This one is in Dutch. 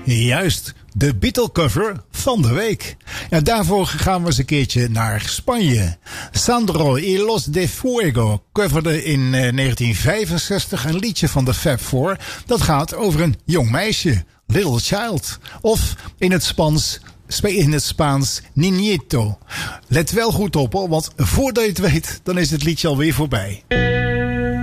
Juist, de Beatle-cover van de week. Ja, daarvoor gaan we eens een keertje naar Spanje. Sandro y Los de Fuego coverde in 1965 een liedje van de Fab Four. Dat gaat over een jong meisje, Little Child. Of in het Spaans Niñito. Let wel goed op hoor, want voordat je het weet, dan is het liedje alweer voorbij.